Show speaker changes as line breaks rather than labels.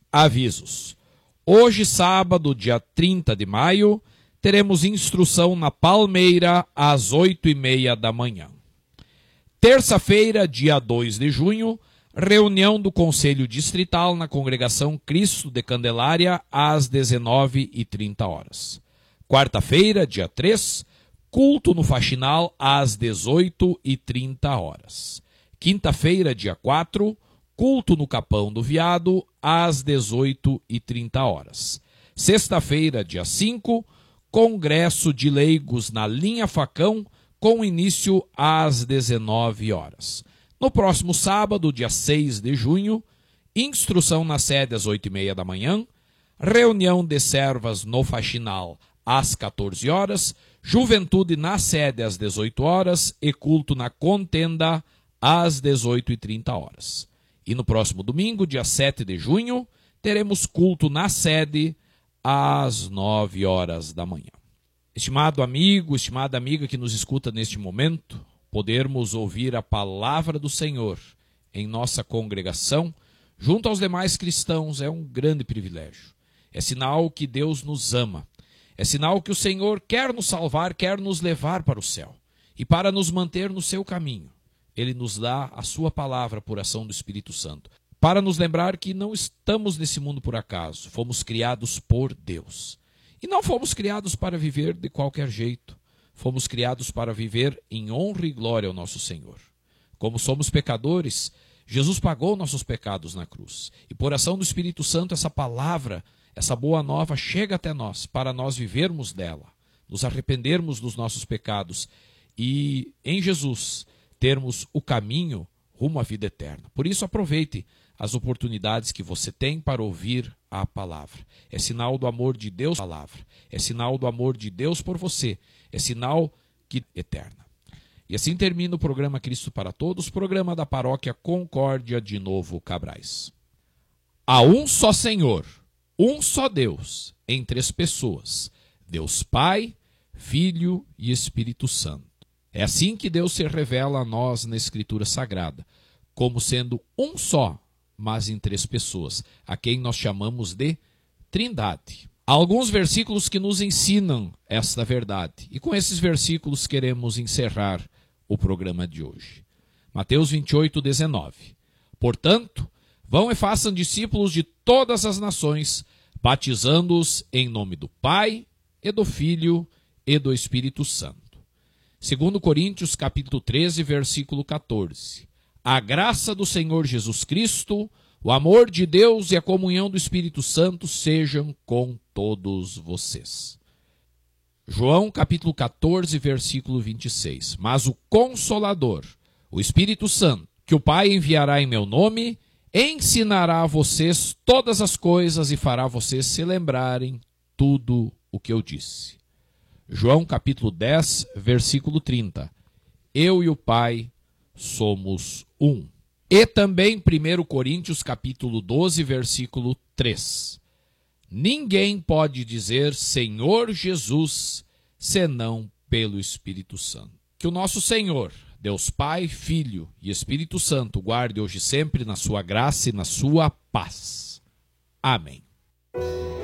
Avisos. Hoje, sábado, dia 30 de maio, teremos instrução na Palmeira às 8h30 da manhã. Terça-feira, dia 2 de junho, reunião do Conselho Distrital na Congregação Cristo de Candelária às 19h30. Quarta-feira, dia 3, culto no Faxinal às 18h30. Quinta-feira, dia 4, culto no Capão do Viado às 18h30. Sexta-feira, dia 5, congresso de leigos na Linha Facão, com início às 19h. No próximo sábado, dia 6 de junho, instrução na sede às 8h30 da manhã, reunião de servas no Faxinal às 14h, juventude na sede às 18h e culto na contenda às 18h30. E no próximo domingo, dia 7 de junho, teremos culto na sede às 9h da manhã. Estimado amigo, estimada amiga que nos escuta neste momento, podermos ouvir a palavra do Senhor em nossa congregação, junto aos demais cristãos, é um grande privilégio. É sinal que Deus nos ama. É sinal que o Senhor quer nos salvar, quer nos levar para o céu. E para nos manter no seu caminho, Ele nos dá a sua palavra por ação do Espírito Santo. Para nos lembrar que não estamos nesse mundo por acaso, fomos criados por Deus. E não fomos criados para viver de qualquer jeito. Fomos criados para viver em honra e glória ao nosso Senhor. Como somos pecadores, Jesus pagou nossos pecados na cruz. E por ação do Espírito Santo, essa palavra, essa boa nova chega até nós, para nós vivermos dela, nos arrependermos dos nossos pecados e, em Jesus, termos o caminho rumo à vida eterna. Por isso, aproveite as oportunidades que você tem para ouvir a palavra. É sinal do amor de Deus, palavra. É sinal do amor de Deus por você. É sinal que eterna. E assim termina o programa Cristo para Todos, programa da Paróquia Concórdia de Novo Cabrais. Há um só Senhor, um só Deus, em três pessoas: Deus Pai, Filho e Espírito Santo. É assim que Deus se revela a nós na Escritura Sagrada, como sendo um só, mas em três pessoas, a quem nós chamamos de Trindade. Há alguns versículos que nos ensinam esta verdade, e com esses versículos queremos encerrar o programa de hoje. Mateus 28:19. Portanto, vão e façam discípulos de todas as nações, batizando-os em nome do Pai, e do Filho, e do Espírito Santo. 2 Coríntios capítulo 13, versículo 14. A graça do Senhor Jesus Cristo, o amor de Deus e a comunhão do Espírito Santo sejam com todos vocês. João capítulo 14, versículo 26. Mas o Consolador, o Espírito Santo, que o Pai enviará em meu nome, ensinará a vocês todas as coisas e fará vocês se lembrarem tudo o que eu disse. João capítulo 10, versículo 30. Eu e o Pai somos um. E também 1 Coríntios capítulo 12, versículo 3. Ninguém pode dizer Senhor Jesus, senão pelo Espírito Santo. Que o nosso Senhor, Deus Pai, Filho e Espírito Santo, guarde hoje e sempre na sua graça e na sua paz. Amém.